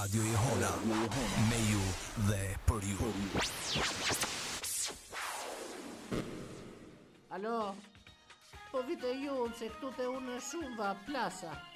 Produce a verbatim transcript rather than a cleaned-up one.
Radio Jehona, me ju dhe për ju. Alo, po vite ju se këtu te unë shumë va plasa.